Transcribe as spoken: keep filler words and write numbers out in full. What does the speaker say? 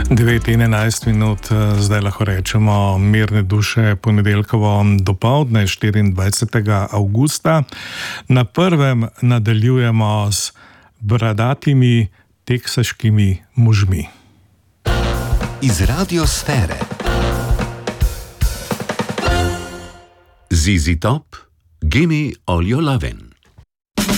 devet in enajst minut, zdaj lahko rečemo mirne duše, ponedeljkovo dopoldne, štiriindvajsetega avgusta. Na prvem nadaljujemo s bradatimi teksaškimi možmi. Iz radiosfere. Z Z Top, Gimme All Your Lovin'.